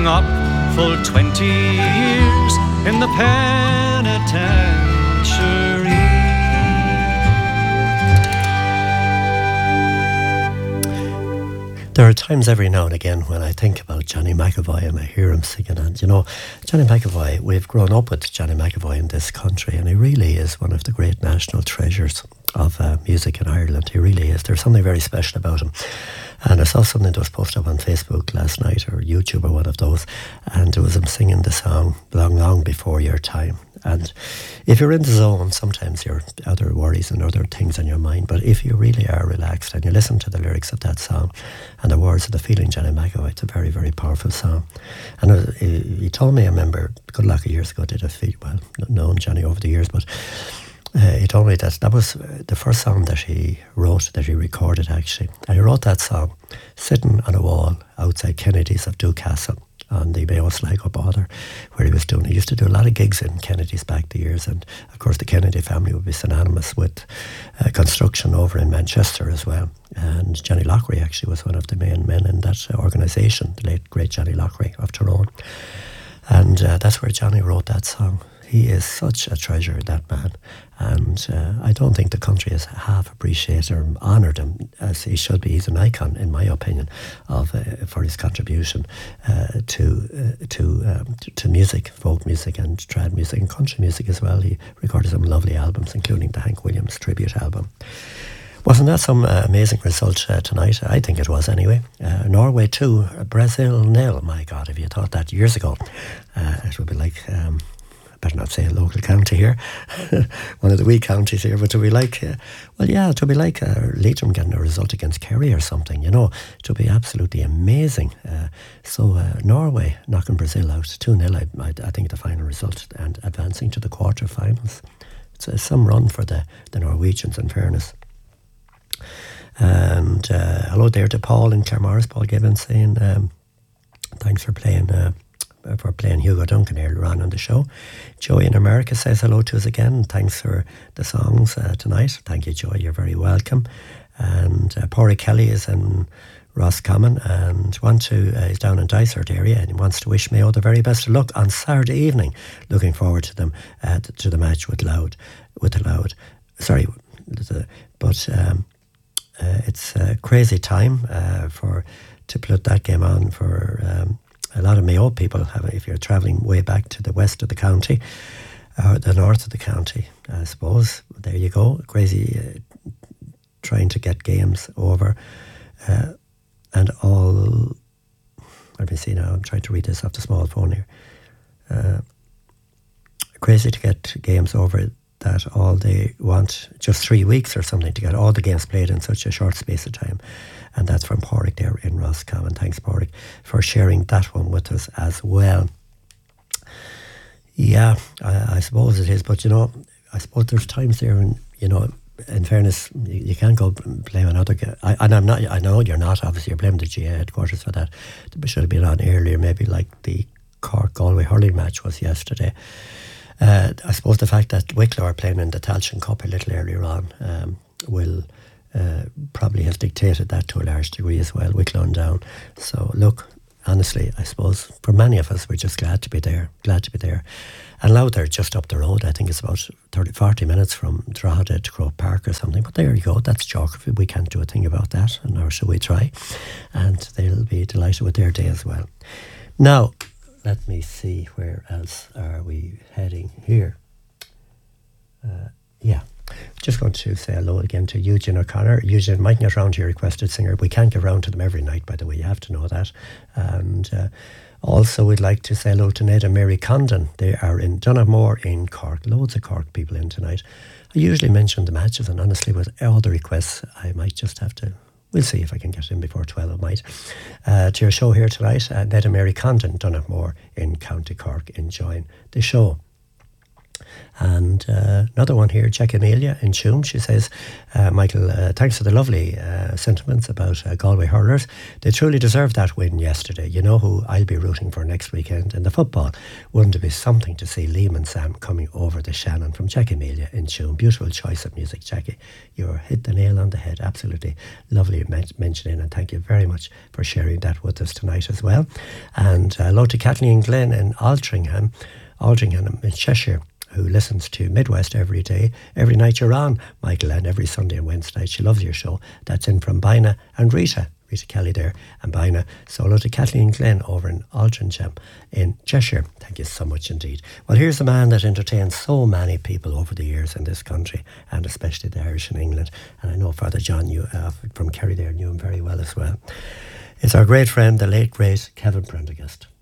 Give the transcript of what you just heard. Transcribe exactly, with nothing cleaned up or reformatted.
locking up full twenty years in the penitentiary. There are times every now and again when I think about Johnny McAvoy and I hear him singing. And, you know, Johnny McAvoy, we've grown up with Johnny McAvoy in this country, and he really is one of the great national treasures of uh, music in Ireland. He really is. There's something very special about him. And I saw something that was posted up on Facebook last night, or YouTube, or one of those, and it was him singing the song Long, Long Before Your Time. And if you're in the zone, sometimes you're other worries and other things on your mind. But if you really are relaxed and you listen to the lyrics of that song and the words of the feeling, Johnny McAvoy, it's a very, very powerful song. And uh, he, he told me, I remember, good luck, years ago, did a feed, well, known Johnny over the years, but uh, he told me that that was the first song that he wrote, that he recorded actually. And he wrote that song sitting on a wall outside Kennedy's of Newcastle, on the Mayo Sligo border, where he was doing. He used to do a lot of gigs in Kennedy's back the years, and of course the Kennedy family would be synonymous with uh, construction over in Manchester as well. And Johnny Loughrey actually was one of the main men in that uh, organisation, the late great Johnny Loughrey of Tyrone. And uh, that's where Johnny wrote that song. He is such a treasure, that man. And uh, I don't think the country has half appreciated or honoured him as he should be. He's an icon, in my opinion, of uh, for his contribution uh, to uh, to, um, to to music, folk music and trad music and country music as well. He recorded some lovely albums, including the Hank Williams tribute album. Wasn't that some uh, amazing result uh, tonight? I think it was anyway. Uh, Norway two, Brazil nil. My God, if you thought that years ago, uh, it would be like... Um, better not say a local county here, one of the wee counties here, but to be like, uh, well, yeah, to be like uh, Leitrim getting a result against Kerry or something, you know, to be absolutely amazing. Uh, so uh, Norway knocking Brazil out two nil, I, I, I think the final result, and advancing to the quarter-finals. It's uh, some run for the, the Norwegians, in fairness. And uh, hello there to Paul in Claremorris, Paul Gibbons, saying um, thanks for playing... Uh, for playing Hugo Duncan earlier on on the show. Joey in America says hello to us again. Thanks for the songs uh, tonight. Thank you, Joey. You're very welcome. And uh, Pori Kelly is in Roscommon and want to uh, is down in Dysart area and wants to wish Mayo the very best of luck on Saturday evening. Looking forward to them uh, to the match with Loud, with the Loud. Sorry, but um, uh, it's a crazy time uh, for to put that game on for. Um, A lot of Mayo people have, if you're travelling way back to the west of the county, or the north of the county, I suppose. There you go, crazy uh, trying to get games over. Uh, and all, let me see now, I'm trying to read this off the small phone here. Uh, crazy to get games over that all they want, just three weeks or something, to get all the games played in such a short space of time. And that's from Porrick there in Roscommon. Thanks, Porrick, for sharing that one with us as well. Yeah, I, I suppose it is. But, you know, I suppose there's times there, and, you know, in fairness, you, you can't go blame another guy. I, and I'm not, I know you're not, obviously, you're blaming the G A A headquarters for that. We should have been on earlier, maybe like the Cork-Galway hurling match was yesterday. Uh, I suppose the fact that Wicklow are playing in the Tailteann Cup a little earlier on um, will... Uh, probably has dictated that to a large degree as well, Wicklow and Down. So look, honestly, I suppose for many of us, we're just glad to be there, glad to be there. And Louth are just up the road. I think it's about thirty, forty minutes from Drogheda to Croke Park or something. But there you go, that's geography. We can't do a thing about that, and nor should we try. And they'll be delighted with their day as well. Now, let me see, where else are we heading here? Uh, yeah. Just going to say hello again to Eugene O'Connor. Eugene might get around to your requested singer. We can't get around to them every night, by the way. You have to know that. And uh, also we'd like to say hello to Ned and Mary Condon. They are in Dunamore in Cork. Loads of Cork people in tonight. I usually mention the matches, and honestly with all the requests, I might just have to... We'll see if I can get in before twelve, I might. Uh, to your show here tonight, uh, Ned and Mary Condon, Dunamore in County Cork, enjoying the show. And uh, another one here, Jack Amelia in Tuam. She says, uh, Michael, uh, thanks for the lovely uh, sentiments about uh, Galway hurlers. They truly deserved that win yesterday. You know who I'll be rooting for next weekend in the football. Wouldn't it be something to see Liam and Sam coming over the Shannon? From Jack Amelia in Tuam. Beautiful choice of music, Jackie. You hit the nail on the head. Absolutely lovely men- mentioning, and thank you very much for sharing that with us tonight as well. And uh, hello to Kathleen Glenn in Altrincham, Altrincham in Cheshire, who listens to Midwest every day, every night you're on, Michael, and every Sunday and Wednesday night. She loves your show. That's in from Bina and Rita, Rita Kelly there, and Bina. So hello to Kathleen Glenn over in Altrincham in Cheshire. Thank you so much indeed. Well, here's a man that entertained so many people over the years in this country, and especially the Irish in England. And I know Father John knew, uh, from Kerry there knew him very well as well. It's our great friend, the late, great Kevin Prendergast.